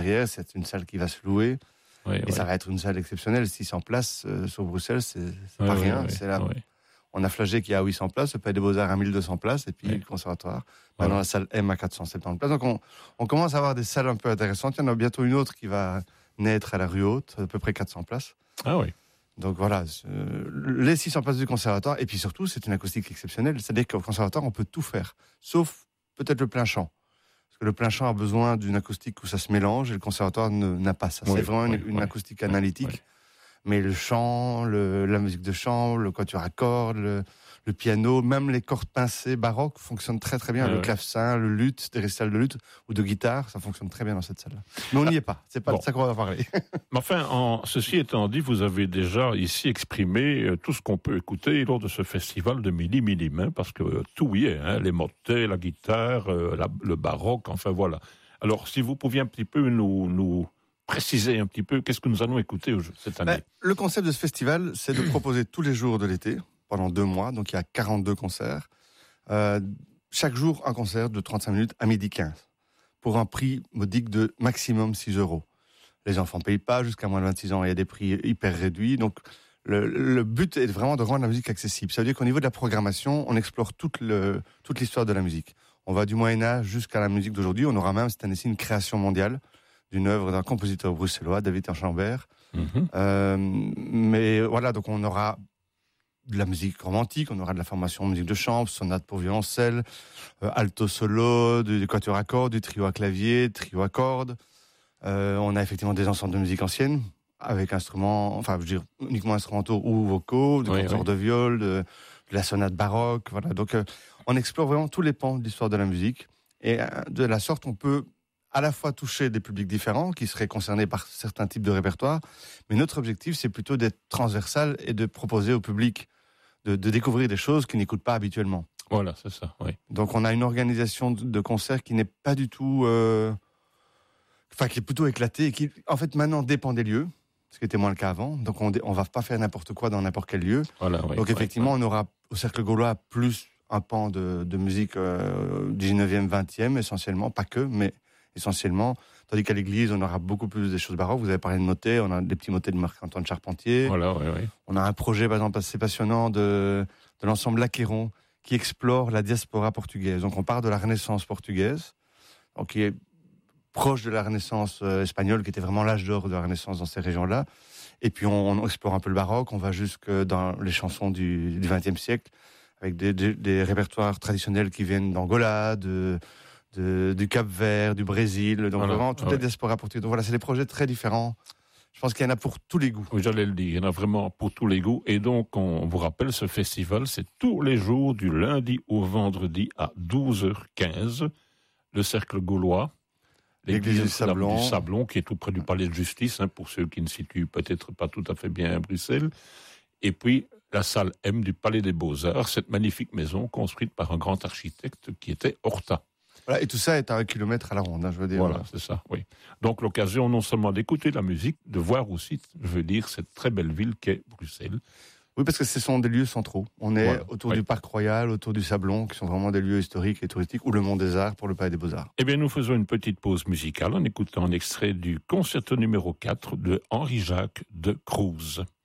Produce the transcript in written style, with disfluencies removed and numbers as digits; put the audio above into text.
derrière, c'est une salle qui va se louer. Oui, Et ça va être une salle exceptionnelle. 600 places sur Bruxelles, c'est pas rien. C'est là. On a flashé qu'il y a 800 places, le Palais des Beaux-Arts à 1200 places, et puis le conservatoire. Maintenant, la salle M à 470 places. Donc, on commence à avoir des salles un peu intéressantes. Il y en a bientôt une autre qui va naître à la Rue Haute, à peu près 400 places. Ah oui. Donc voilà, les 600 places du conservatoire. Et puis surtout, c'est une acoustique exceptionnelle. C'est-à-dire qu'au conservatoire, on peut tout faire, sauf peut-être le plein chant. Parce que le plein chant a besoin d'une acoustique où ça se mélange, et le conservatoire n'a pas ça. C'est vraiment une acoustique analytique. Oui. Mais le chant, la musique de chambre, le quatuor à cordes, le piano, même les cordes pincées baroques fonctionnent très très bien. Le clavecin, le luth, des récitals de luth ou de guitare, ça fonctionne très bien dans cette salle-là. Mais on n'y est pas, c'est pas de ça qu'on va parler. Mais enfin, ceci étant dit, vous avez déjà ici exprimé tout ce qu'on peut écouter lors de ce festival de Mili Milim, parce que tout y est, les motets, la guitare, le baroque, enfin voilà. Alors, si vous pouviez un petit peu nous préciser un petit peu qu'est-ce que nous allons écouter cette année. Le concept de ce festival, c'est de proposer tous les jours de l'été, pendant 2 mois, donc il y a 42 concerts, chaque jour un concert de 35 minutes à 12h15, pour un prix modique de maximum 6 €. Les enfants ne payent pas, jusqu'à moins de 26 ans, il y a des prix hyper réduits, donc le but est vraiment de rendre la musique accessible. Ça veut dire qu'au niveau de la programmation, on explore toute l'histoire de la musique. On va du Moyen-Âge jusqu'à la musique d'aujourd'hui, on aura même cette année-ci une création mondiale, d'une œuvre d'un compositeur bruxellois, David Enchamber. Mais voilà, donc on aura de la musique romantique, on aura de la formation en musique de chambre, sonate pour violoncelle, alto solo, du quatuor à cordes, du trio à clavier, trio à cordes. On a effectivement des ensembles de musique ancienne, avec instruments, enfin je veux dire uniquement instrumentaux ou vocaux, du quatuor de viol, de la sonate baroque. Voilà, donc on explore vraiment tous les pans de l'histoire de la musique. Et de la sorte, on peut à la fois toucher des publics différents qui seraient concernés par certains types de répertoires, mais notre objectif, c'est plutôt d'être transversal et de proposer au public de découvrir des choses qu'ils n'écoutent pas habituellement. Voilà, c'est ça, oui. Donc on a une organisation de concerts qui n'est pas du tout... qui est plutôt éclatée et qui, en fait, maintenant dépend des lieux, ce qui était moins le cas avant. Donc on va pas faire n'importe quoi dans n'importe quel lieu. Voilà, donc effectivement, on aura au Cercle Gaulois plus un pan de musique 19e, 20e, essentiellement, pas que, mais essentiellement, tandis qu'à l'église, on aura beaucoup plus des choses baroques. Vous avez parlé de motets, on a des petits motets de Marc-Antoine Charpentier. Voilà, On a un projet, par exemple, assez passionnant de l'ensemble L'Acquéron, qui explore la diaspora portugaise. Donc on part de la Renaissance portugaise, donc qui est proche de la Renaissance espagnole, qui était vraiment l'âge d'or de la Renaissance dans ces régions-là. Et puis on explore un peu le baroque, on va jusque dans les chansons du XXe siècle, avec des répertoires traditionnels qui viennent d'Angola, du Cap-Vert, du Brésil, donc vraiment toute la diaspora portugaise. Donc voilà, c'est des projets très différents. Je pense qu'il y en a pour tous les goûts. Oui, j'allais le dire, il y en a vraiment pour tous les goûts. Et donc, on vous rappelle, ce festival, c'est tous les jours du lundi au vendredi à 12h15. Le Cercle Gaulois, l'église du Sablon, qui est tout près du Palais de Justice, pour ceux qui ne situent peut-être pas tout à fait bien à Bruxelles. Et puis, la salle M du Palais des Beaux-Arts, cette magnifique maison construite par un grand architecte qui était Horta. Voilà, et tout ça est à 1 kilomètre à la ronde, je veux dire. Voilà, c'est ça, oui. Donc l'occasion non seulement d'écouter la musique, de voir aussi, je veux dire, cette très belle ville qu'est Bruxelles. Oui, parce que ce sont des lieux centraux. On est autour du Parc Royal, autour du Sablon, qui sont vraiment des lieux historiques et touristiques, ou le Mont des Arts pour le Palais des Beaux-Arts. Eh bien, nous faisons une petite pause musicale en écoutant un extrait du concerto numéro 4 de Henri Jacques de Cruz.